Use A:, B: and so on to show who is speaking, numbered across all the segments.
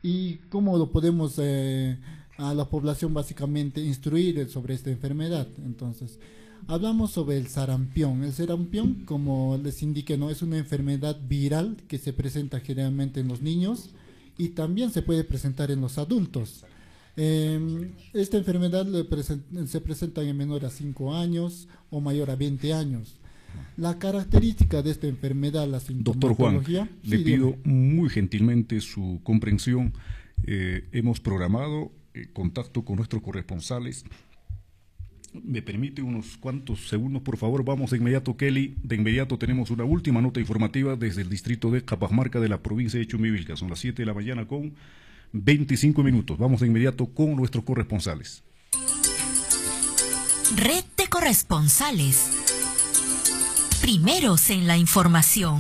A: y cómo lo podemos a la población básicamente instruir sobre esta enfermedad. Entonces, hablamos sobre el sarampión. El sarampión, como les indiqué, no es una enfermedad viral que se presenta generalmente en los niños y también se puede presentar en los adultos. Esta enfermedad se presenta en menor a 5 años o mayor a 20 años. La característica de esta enfermedad, la
B: Doctor Juan,
A: sintomatología...
B: le
A: Sí,
B: pido
A: dígame.
B: muy gentilmente su comprensión. Hemos programado contacto con nuestros corresponsales. Me permite unos cuantos segundos, por favor. Vamos de inmediato, Kelly. De inmediato tenemos una última nota informativa desde el distrito de Cajamarca de la provincia de Chumivilca. Son las 7 de la mañana con 25 minutos. Vamos de inmediato con nuestros corresponsales.
C: Red de corresponsales. Primeros en la información.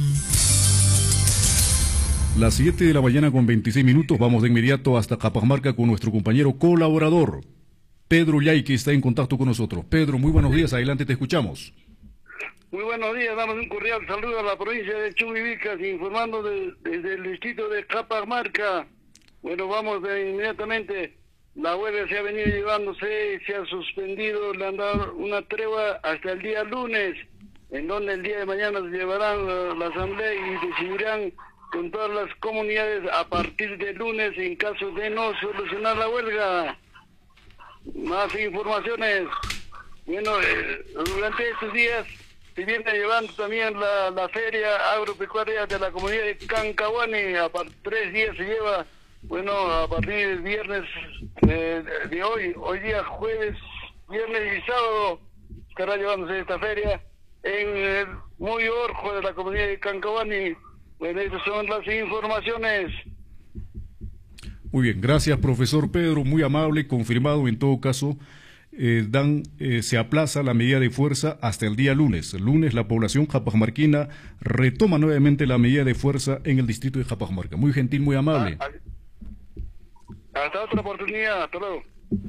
B: Las 7 de la mañana con 26 minutos. Vamos de inmediato hasta Cajamarca con nuestro compañero colaborador, Pedro Yay, que está en contacto con nosotros. Pedro, muy buenos días. Adelante, te escuchamos.
D: Muy buenos días, damos un cordial saludo a la provincia de Chuquibicas, informando desde el distrito de Cajamarca. Bueno, vamos inmediatamente. La huelga se ha venido llevándose, se ha suspendido, le han dado una tregua hasta el día lunes, en donde el día de mañana se llevarán la asamblea y decidirán con todas las comunidades a partir de lunes en caso de no solucionar la huelga. Más informaciones. Bueno, durante estos días se viene llevando también la feria agropecuaria de la comunidad de Cancahuani. A 3 días se lleva, bueno, a partir del viernes de hoy día jueves, viernes y sábado, estará llevándose esta feria en el Muy Orjo de la comunidad de Cancahuani. Bueno, estas son las informaciones.
B: Muy bien, gracias, profesor Pedro, muy amable, confirmado. En todo caso, se aplaza la medida de fuerza hasta el día lunes. El lunes la población cajamarquina retoma nuevamente la medida de fuerza en el distrito de Cajamarca. Muy gentil, muy amable.
D: Hasta otra oportunidad, hasta luego.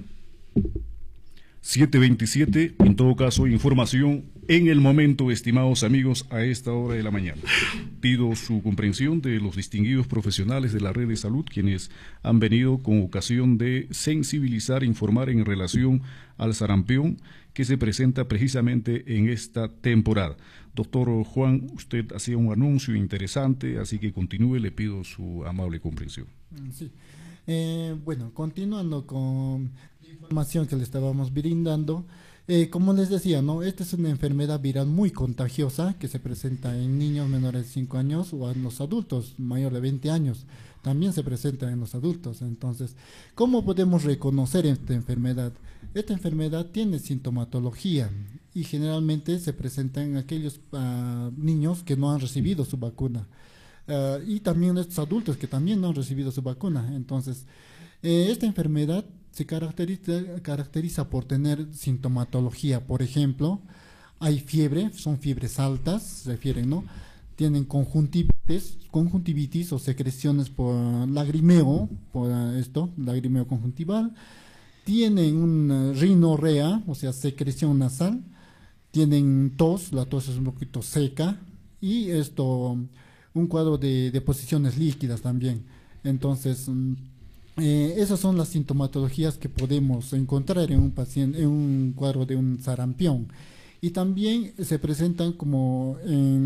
B: 7:27, en todo caso, información en el momento, estimados amigos, a esta hora de la mañana. Pido su comprensión de los distinguidos profesionales de la red de salud, quienes han venido con ocasión de sensibilizar e informar en relación al sarampión que se presenta precisamente en esta temporada. Doctor Juan, usted hacía un anuncio interesante, así que continúe, le pido su amable comprensión.
A: Sí. Bueno, continuando con la información que le estábamos brindando, como les decía, ¿no? Esta es una enfermedad viral muy contagiosa que se presenta en niños menores de 5 años o en los adultos mayores de 20 años. También se presenta en los adultos. Entonces, ¿cómo podemos reconocer esta enfermedad? Esta enfermedad tiene sintomatología y generalmente se presenta en aquellos niños que no han recibido su vacuna. Y también estos adultos que también no han recibido su vacuna. Entonces, esta enfermedad se caracteriza por tener sintomatología. Por ejemplo, hay fiebre, son fiebres altas, se refieren, ¿no? Tienen conjuntivitis o secreciones por lagrimeo, lagrimeo conjuntival. Tienen una rinorrea, o sea, secreción nasal. Tienen tos, la tos es un poquito seca. Y un cuadro de deposiciones líquidas también. Entonces, esas son las sintomatologías que podemos encontrar en un paciente, en un cuadro de un sarampión. Y también se presentan como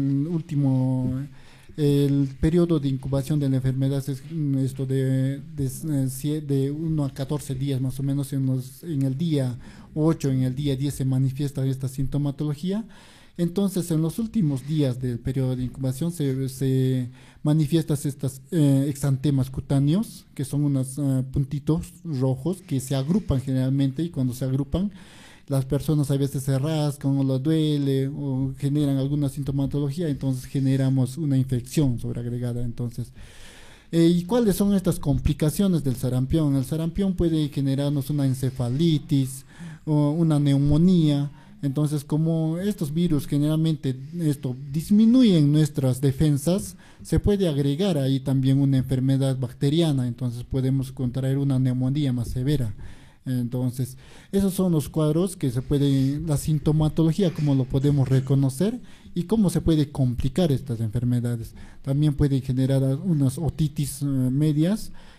A: el periodo de incubación de la enfermedad es esto de 1 a 14 días más o menos. En el día 8, en el día 10 se manifiesta esta sintomatología. Entonces, en los últimos días del periodo de incubación se manifiestan estas exantemas cutáneos, que son unos puntitos rojos que se agrupan generalmente, y cuando se agrupan, las personas a veces se rascan o les duele o generan alguna sintomatología, entonces generamos una infección sobreagregada. Entonces, ¿y cuáles son estas complicaciones del sarampión? El sarampión puede generarnos una encefalitis o una neumonía. Entonces, como estos virus generalmente disminuyen nuestras defensas, se puede agregar ahí también una enfermedad bacteriana, entonces podemos contraer una neumonía más severa. Entonces, esos son los cuadros que la sintomatología, cómo lo podemos reconocer y cómo se puede complicar estas enfermedades. También puede generar unas otitis medias,